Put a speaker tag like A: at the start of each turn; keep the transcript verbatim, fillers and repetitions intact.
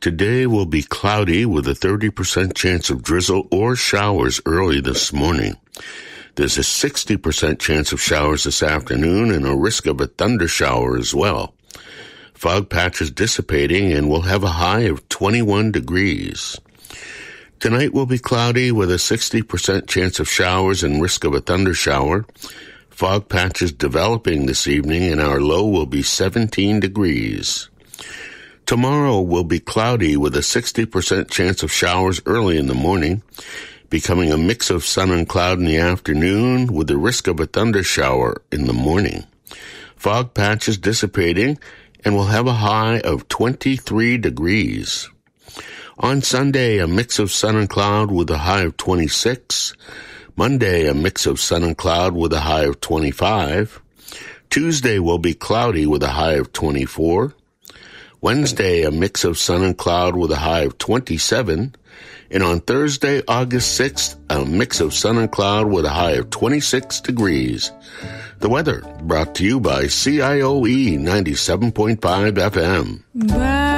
A: Today will be cloudy with a thirty percent chance of drizzle or showers early this morning. There's a sixty percent chance of showers this afternoon and a risk of a thunder shower as well. Fog patches dissipating and we'll have a high of twenty-one degrees. Tonight will be cloudy with a sixty percent chance of showers and risk of a thunder shower. Fog patches developing this evening and our low will be seventeen degrees. Tomorrow will be cloudy with a sixty percent chance of showers early in the morning, becoming a mix of sun and cloud in the afternoon with the risk of a thunder shower in the morning. Fog patches dissipating and we'll have a high of twenty-three degrees. On Sunday, a mix of sun and cloud with a high of twenty-six. Monday, a mix of sun and cloud with a high of twenty-five. Tuesday will be cloudy with a high of twenty-four. Wednesday, a mix of sun and cloud with a high of twenty-seven. And on Thursday, August sixth, a mix of sun and cloud with a high of twenty-six degrees. The weather brought to you by C I O E ninety-seven point five F M.
B: Bye.